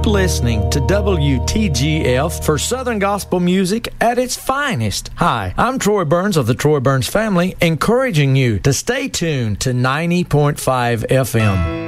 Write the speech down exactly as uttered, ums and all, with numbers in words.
Keep listening to W T G F for Southern Gospel music at its finest. Hi, I'm Troy Burns of the Troy Burns family, encouraging you to stay tuned to ninety point five F M.